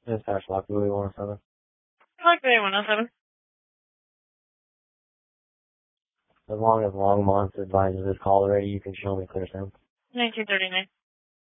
Dispatch Lock Louis 107. Lock Louis 107. As long as Longmont advises this call already, you can show me clear sound. 1939.